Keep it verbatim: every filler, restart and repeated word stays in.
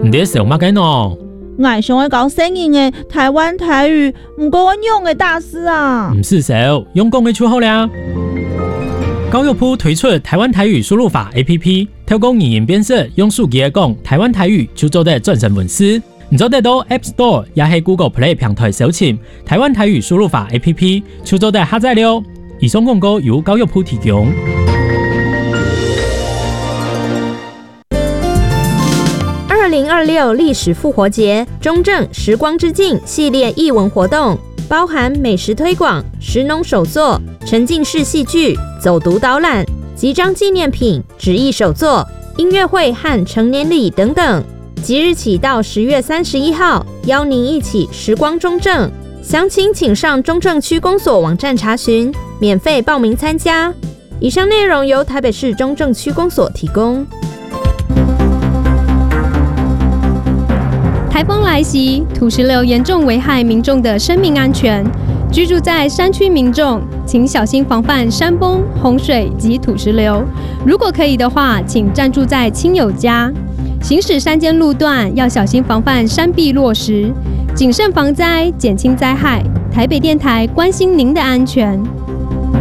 你在想乜嘅喏？ 我想要搞新颖的台湾台语，不过我用的大师啊。 唔是手，用讲嘅出好啦。教育部推出台湾台语输入法 A P P， 透过语音辨识，用手机来讲台湾台语就做得转成文字。你做得到 App Store 也係 Google Play 平台搜尋台灣台語輸入法 A P P， 就做得下載了。以上廣告由教育部提供。 二零二六歷史復活節中正時光之境系列藝文活動，包含美食推廣、食農手作、沉浸式戲劇、走讀導覽、集章紀念品、紙藝手作、音樂會和成年禮等等。即日起到十月三十一號，邀您一起時光中正。詳情請上中正區公所網站查詢，免費報名參加。以上內容由台北市中正區公所提供。 台風來襲，土石流嚴重危害民眾的生命安全。居住在山區民眾，請小心防範山崩、洪水及土石流。如果可以的話，請暫住在親友家。行駛山間路段要小心防範山壁落石，謹慎防災，減輕災害。台北電台關心您的安全。